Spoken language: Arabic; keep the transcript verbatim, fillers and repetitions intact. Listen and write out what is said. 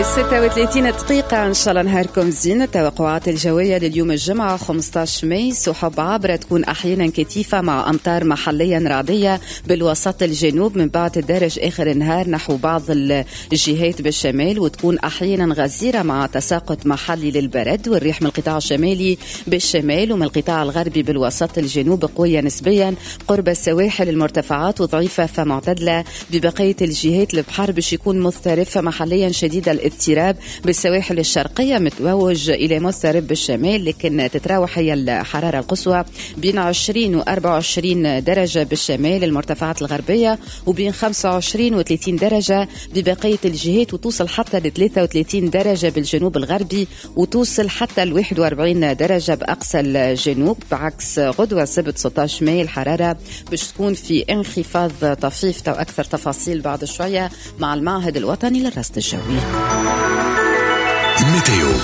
ستة وثلاثين دقيقة. إن شاء الله نهاركم زين. التوقعات الجوية لليوم الجمعة خمسة عشر ماي: سحب عابرة تكون أحيانا كثيفة مع أمطار محليا رعدية بالوسط الجنوب، من بعد الدرج آخر النهار نحو بعض الجهات بالشمال، وتكون أحيانا غزيرة مع تساقط محلي للبرد، والريح من القطاع الشمالي بالشمال ومن القطاع الغربي بالوسط الجنوب قوية نسبيا قرب السواحل المرتفعات، وضعيفة فمعتدلة ببقية الجهات. البحر باش يكون مضطرب محليا شديد الاضطراب بالسواحل الشرقية، متوج إلى مضطرب بالشمال، لكن تتراوح هي الحرارة القصوى بين عشرين وأربعة وعشرين درجة بالشمال المرتفعات الغربية، وبين خمسة وعشرين وثلاثين درجة ببقية الجهات، وتوصل حتى ل ثلاثة وثلاثين درجة بالجنوب الغربي، وتوصل حتى ل واحد وأربعين درجة بأقصى الجنوب. بعكس غدوة سبت ستة عشر ماي الحرارة باش تكون في انخفاض طفيف. أكثر تفاصيل بعد شوية مع المعهد الوطني للرصد الجوي. ميتيو